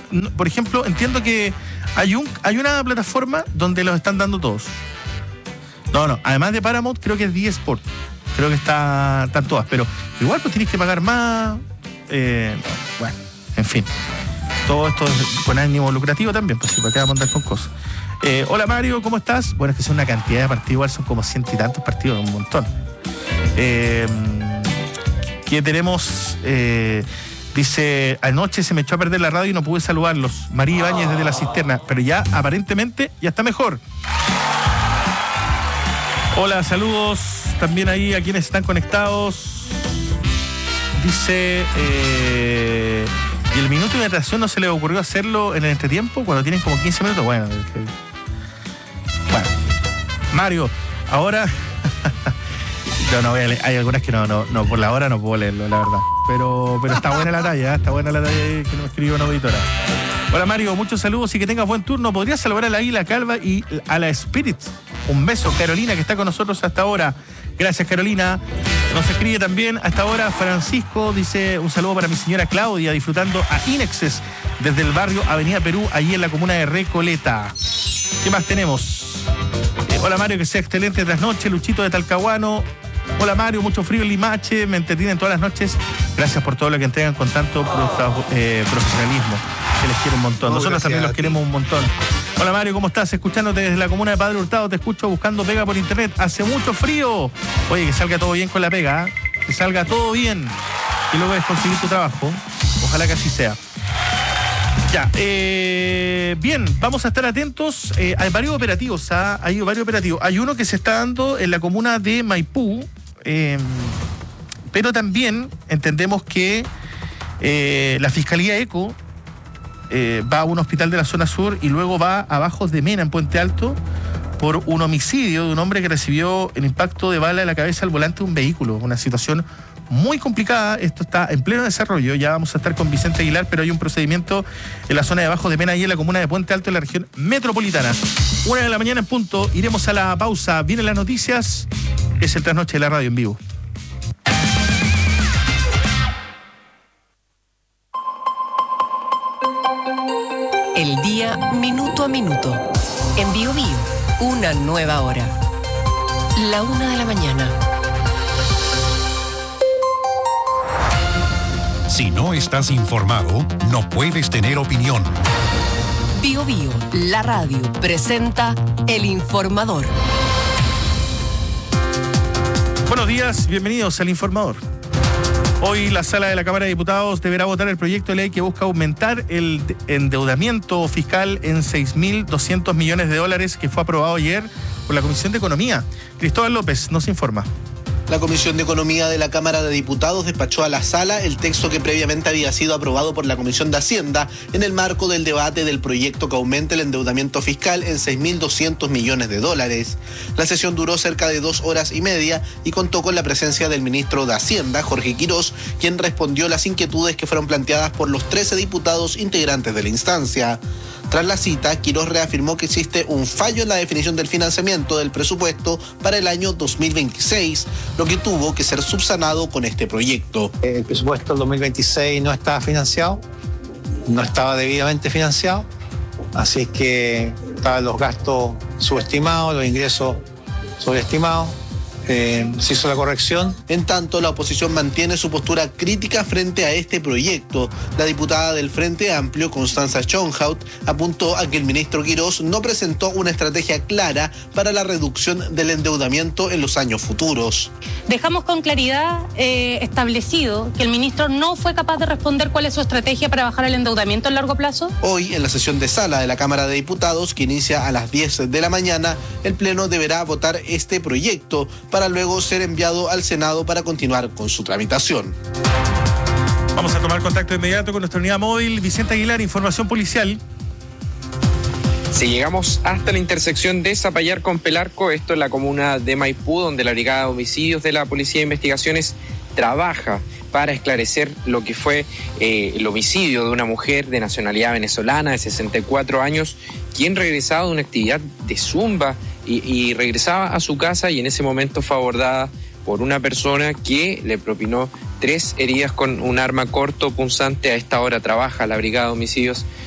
por ejemplo, entiendo que hay una plataforma donde los están dando todos. No, además de Paramount, creo que es D Sport. Creo que están todas, pero igual pues tienes que pagar más. Bueno, en fin. Todo esto es con ánimo lucrativo también, pues si para qué vamos a andar con cosas. Hola Mario, ¿cómo estás? Bueno, es que son una cantidad de partidos, igual son como 100 y tantos partidos, un montón. ¿Qué tenemos? Dice, anoche se me echó a perder la radio y no pude saludarlos. María Ibáñez desde la cisterna, pero ya aparentemente ya está mejor. Hola, saludos también ahí a quienes están conectados. Dice, ¿y el minuto de atracción no se les ocurrió hacerlo en el entretiempo cuando tienen como 15 minutos? Bueno, Mario, ahora no voy a leer. Hay algunas que no, por la hora no puedo leerlo, la verdad. Pero está buena la talla, que nos escribió una auditora. Hola Mario, muchos saludos y que tengas buen turno. ¿Podrías saludar a la Águila Calva y a la Spirit? Un beso, Carolina, que está con nosotros hasta ahora. Gracias, Carolina. Nos escribe también hasta ahora Francisco, dice, un saludo para mi señora Claudia, disfrutando a Inexes desde el barrio Avenida Perú, allí en la comuna de Recoleta. ¿Qué más tenemos? Hola Mario, que sea excelente trasnoche. Luchito de Talcahuano. Hola Mario, mucho frío en Limache, me entretienen todas las noches. Gracias por todo lo que entregan con tanto profesionalismo. Que les quiero un montón. Nosotros también los queremos un montón. Hola Mario, ¿cómo estás? Escuchándote desde la comuna de Padre Hurtado, te escucho buscando pega por internet. Hace mucho frío. Oye, que salga todo bien con la pega, ¿eh? Que salga todo bien. Y luego puedes conseguir tu trabajo. Ojalá que así sea. Ya, bien, vamos a estar atentos. Hay varios operativos, Hay uno que se está dando en la comuna de Maipú, pero también entendemos que la Fiscalía ECO va a un hospital de la zona sur y luego va a Bajos de Mena, en Puente Alto, por un homicidio de un hombre que recibió el impacto de bala en la cabeza al volante de un vehículo. Una situación muy complicada, esto está en pleno desarrollo, ya vamos a estar con Vicente Aguilar, pero hay un procedimiento en la zona de Bajos de Mena y en la comuna de Puente Alto, en la región metropolitana. 1:00 a.m. en punto, iremos a la pausa, vienen las noticias, es el Trasnoche de la Radio en vivo. El día minuto a minuto. En Bio Bio, una nueva hora. 1:00 a.m. Si no estás informado, no puedes tener opinión. Bio Bio, la radio, presenta El Informador. Buenos días, bienvenidos al Informador. Hoy la Sala de la Cámara de Diputados deberá votar el proyecto de ley que busca aumentar el endeudamiento fiscal en $6.200 millones que fue aprobado ayer por la Comisión de Economía. Cristóbal López nos informa. La Comisión de Economía de la Cámara de Diputados despachó a la Sala el texto que previamente había sido aprobado por la Comisión de Hacienda en el marco del debate del proyecto que aumente el endeudamiento fiscal en $6.200 millones. La sesión duró cerca de 2 horas y media y contó con la presencia del ministro de Hacienda, Jorge Quirós, quien respondió las inquietudes que fueron planteadas por los 13 diputados integrantes de la instancia. Tras la cita, Quirós reafirmó que existe un fallo en la definición del financiamiento del presupuesto para el año 2026, lo que tuvo que ser subsanado con este proyecto. El presupuesto del 2026 no estaba financiado, no estaba debidamente financiado, así que estaban los gastos subestimados, los ingresos sobreestimados. Se hizo la corrección. En tanto, la oposición mantiene su postura crítica frente a este proyecto. La diputada del Frente Amplio, Constanza Schonhaut, apuntó a que el ministro Quirós no presentó una estrategia clara para la reducción del endeudamiento en los años futuros. Dejamos con claridad establecido que el ministro no fue capaz de responder cuál es su estrategia para bajar el endeudamiento a largo plazo. Hoy, en la sesión de sala de la Cámara de Diputados, que inicia a las 10 de la mañana, el Pleno deberá votar este proyecto para luego ser enviado al Senado para continuar con su tramitación. Vamos a tomar contacto inmediato con nuestra unidad móvil. Vicente Aguilar, información policial. Si llegamos hasta la intersección de Zapallar con Pelarco, esto es la comuna de Maipú, donde la Brigada de Homicidios de la Policía de Investigaciones trabaja para esclarecer lo que fue el homicidio de una mujer de nacionalidad venezolana de 64 años, quien regresaba de una actividad de zumba y regresaba a su casa y en ese momento fue abordada por una persona que le propinó 3 heridas con un arma corto punzante. A esta hora trabaja la Brigada de Homicidios